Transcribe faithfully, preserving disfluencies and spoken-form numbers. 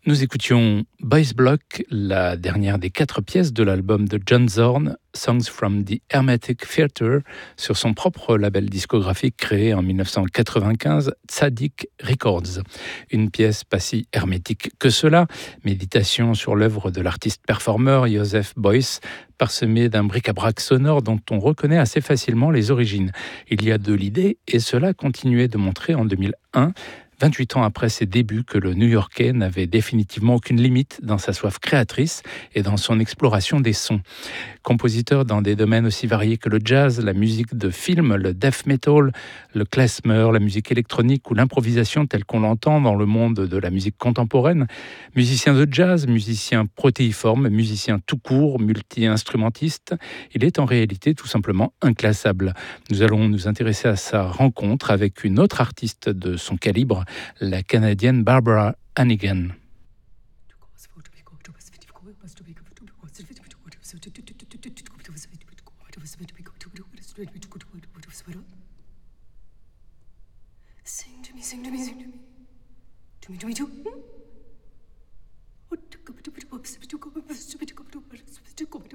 Nous écoutions Boys Block, la dernière des quatre pièces de l'album de John Zorn, Songs from the Hermetic Theatre, sur son propre label discographique créé en dix-neuf cent quatre-vingt-quinze, Tzadik Records. Une pièce pas si hermétique que cela, méditation sur l'œuvre de l'artiste-performeur Joseph Beuys, parsemée d'un bric-à-brac sonore dont on reconnaît assez facilement les origines. Il y a de l'idée, et cela continuait de montrer en deux mille un, vingt-huit ans après ses débuts, que le New-Yorkais n'avait définitivement aucune limite dans sa soif créatrice et dans son exploration des sons. Compositeur dans des domaines aussi variés que le jazz, la musique de film, le death metal, le klezmer, la musique électronique ou l'improvisation telle qu'on l'entend dans le monde de la musique contemporaine, musicien de jazz, musicien protéiforme, musicien tout court, multi-instrumentiste, il est en réalité tout simplement inclassable. Nous allons nous intéresser à sa rencontre avec une autre artiste de son calibre, la Canadienne Barbara Hannigan. Sing to me, sing to me, sing to me. To me, to me, to me.